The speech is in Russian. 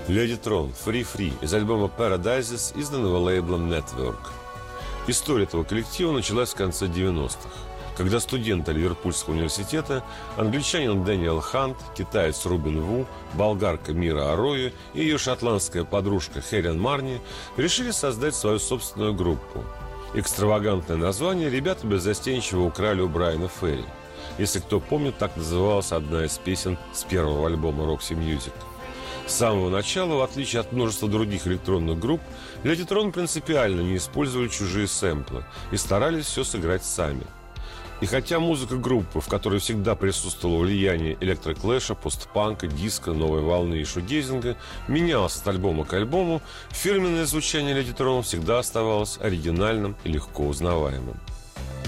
Ледитрон Free Free из альбома Paradises, изданного лейблом Network. История этого коллектива началась в конце 90-х, когда студенты Ливерпульского университета, англичанин Дэниел Хант, китаец Рубин Ву, болгарка Мира Арою и ее шотландская подружка Хелен Марни решили создать свою собственную группу. Экстравагантное название ребята беззастенчиво украли у Брайана Ферри. Если кто помнит, так называлась одна из песен с первого альбома Roxy Music. С самого начала, в отличие от множества других электронных групп, Ледитрон принципиально не использовали чужие сэмплы и старались все сыграть сами. И хотя музыка группы, в которой всегда присутствовало влияние электроклэша, постпанка, диска, новой волны и шугейзинга, менялась от альбома к альбому, фирменное звучание Ледитрона всегда оставалось оригинальным и легко узнаваемым.